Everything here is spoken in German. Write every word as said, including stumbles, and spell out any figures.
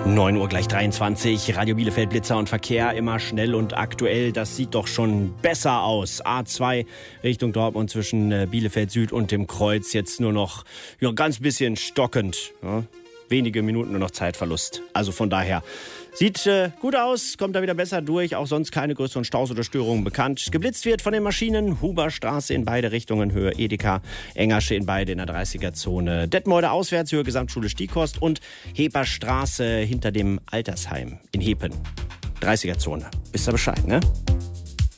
neun Uhr gleich dreiundzwanzig, Radio Bielefeld, Blitzer und Verkehr, immer schnell und aktuell. Das sieht doch schon besser aus. A zwei Richtung Dortmund zwischen Bielefeld Süd und dem Kreuz. Jetzt nur noch ja, ganz bisschen stockend. Ja, wenige Minuten nur noch Zeitverlust. Also von daher sieht äh, gut aus, kommt da wieder besser durch. Auch sonst keine größeren Staus oder Störungen bekannt. Geblitzt wird von den Maschinen. Huberstraße in beide Richtungen, Höhe Edeka. Engersche in beide in der dreißiger-Zone. Detmolde auswärts, Höhe Gesamtschule Stieghorst. Und Heperstraße hinter dem Altersheim in Hepen. dreißiger-Zone. Wisst ihr Bescheid, ne?